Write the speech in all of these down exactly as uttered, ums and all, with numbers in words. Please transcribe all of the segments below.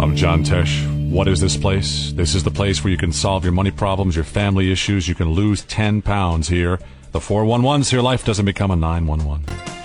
I'm John Tesh. What is this place? This is the place where you can solve your money problems, your family issues. You can lose ten pounds here. The four one ones here. Life doesn't become a nine one one.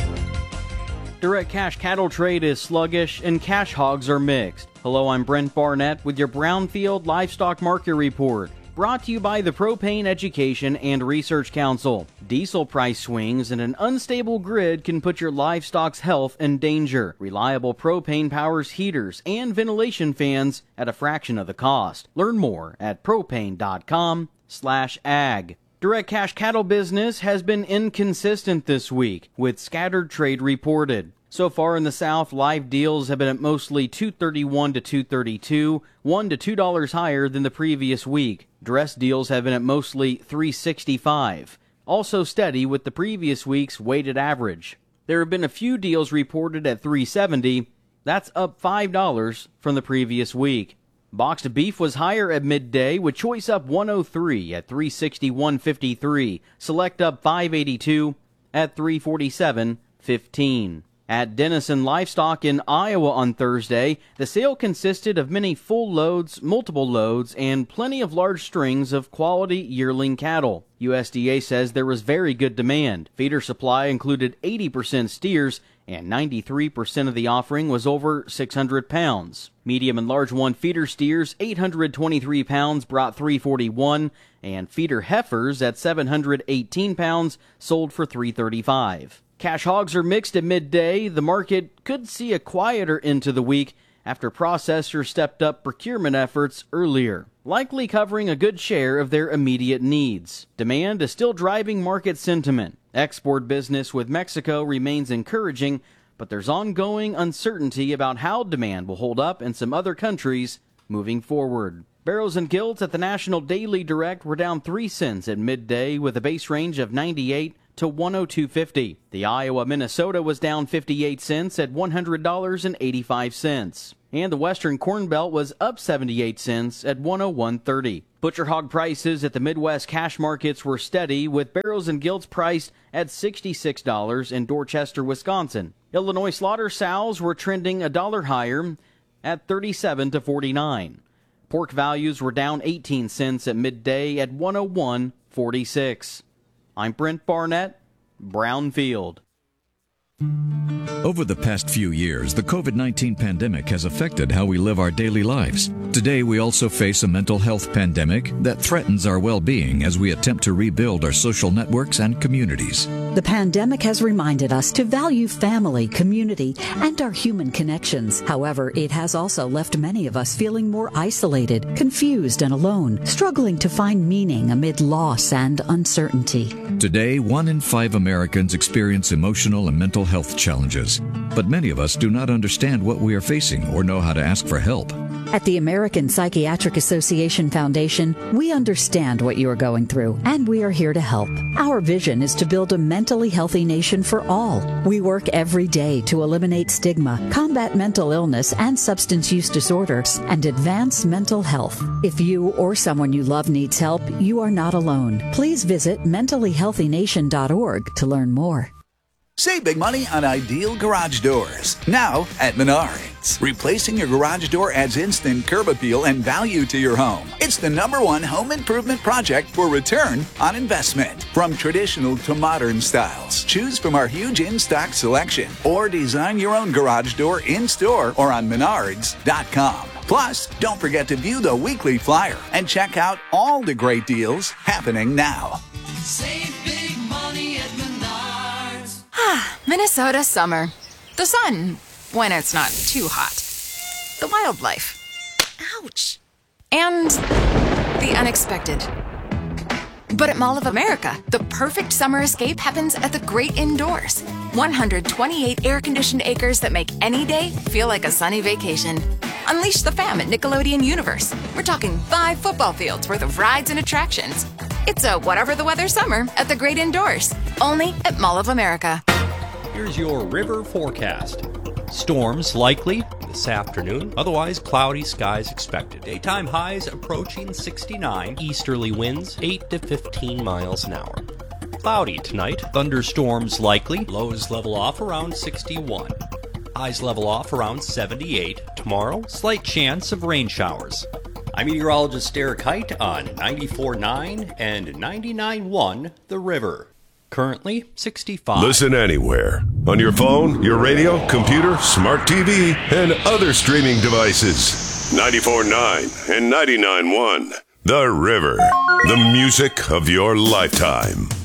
Direct cash cattle trade is sluggish and cash hogs are mixed. Hello, I'm Brent Barnett with your Brownfield Livestock Market Report. Brought to you by the Propane Education and Research Council. Diesel price swings and an unstable grid can put your livestock's health in danger. Reliable propane powers heaters and ventilation fans at a fraction of the cost. Learn more at propane.com slash ag. Direct cash cattle business has been inconsistent this week, with scattered trade reported. So far in the South, live deals have been at mostly two thirty-one to two thirty-two, one to two dollars higher than the previous week. Dress deals have been at mostly three sixty-five, also steady with the previous week's weighted average. There have been a few deals reported at three seventy. That's up five dollars from the previous week. Boxed beef was higher at midday, with choice up one oh three at three sixty-one fifty-three. Select up five eighty-two at three forty-seven fifteen. At Denison Livestock in Iowa on Thursday, the sale consisted of many full loads, multiple loads, and plenty of large strings of quality yearling cattle. U S D A says there was very good demand. Feeder supply included eighty percent steers, and ninety-three percent of the offering was over six hundred pounds. Medium and large one feeder steers, eight hundred twenty-three pounds, brought three forty-one, and feeder heifers at seven hundred eighteen pounds sold for three thirty-five. Cash hogs are mixed at midday. The market could see a quieter end to the week after processors stepped up procurement efforts earlier, likely covering a good share of their immediate needs. Demand is still driving market sentiment. Export business with Mexico remains encouraging, but there's ongoing uncertainty about how demand will hold up in some other countries moving forward. Barrels and gilts at the National Daily Direct were down three cents at midday with a base range of ninety-eight to one oh two fifty. The Iowa Minnesota was down fifty-eight cents at one hundred dollars and eighty-five cents. And the Western Corn Belt was up seventy-eight cents at one oh one thirty. Butcher hog prices at the Midwest cash markets were steady, with barrels and gilts priced at sixty-six dollars in Dorchester, Wisconsin. Illinois slaughter sows were trending a dollar higher at thirty-seven to forty-nine. Pork values were down eighteen cents at midday at one oh one forty-six. I'm Brent Barnett, Brownfield. Over the past few years, the covid nineteen pandemic has affected how we live our daily lives. Today, we also face a mental health pandemic that threatens our well-being as we attempt to rebuild our social networks and communities. The pandemic has reminded us to value family, community, and our human connections. However, it has also left many of us feeling more isolated, confused, and alone, struggling to find meaning amid loss and uncertainty. Today, one in five Americans experience emotional and mental health challenges, but many of us do not understand what we are facing or know how to ask for help. At the American Psychiatric Association Foundation, we understand what you are going through, and we are here to help. Our vision is to build a mentally healthy nation for all. We work every day to eliminate stigma, combat mental illness and substance use disorders, and advance mental health. If you or someone you love needs help, you are not alone. Please visit mentally healthy nation dot org to learn more. Save big money on Ideal Garage Doors, now at Menards. Replacing your garage door adds instant curb appeal and value to your home. It's the number one home improvement project for return on investment. From traditional to modern styles, choose from our huge in-stock selection or design your own garage door in-store or on menards dot com. Plus, don't forget to view the weekly flyer and check out all the great deals happening now. Save big money at Menards. Ah, Minnesota summer. The sun, when it's not too hot. The wildlife. Ouch. And the unexpected. But at Mall of America, the perfect summer escape happens at the great indoors. one hundred twenty-eight air-conditioned acres that make any day feel like a sunny vacation. Unleash the fam at Nickelodeon Universe. We're talking five football fields worth of rides and attractions. It's a whatever the weather summer at the great indoors. Only at Mall of America. Here's your river forecast. Storms likely this afternoon, otherwise cloudy skies expected. Daytime highs approaching sixty-nine, easterly winds eight to fifteen miles an hour. Cloudy tonight, thunderstorms likely, lows level off around sixty-one. Highs level off around seventy-eight. Tomorrow, slight chance of rain showers. I'm meteorologist Eric Height on ninety-four point nine and ninety-nine point one The River. Currently sixty-five. Listen anywhere. On your phone, your radio, computer, smart T V, and other streaming devices. ninety-four point nine and ninety-nine point one The River. The music of your lifetime.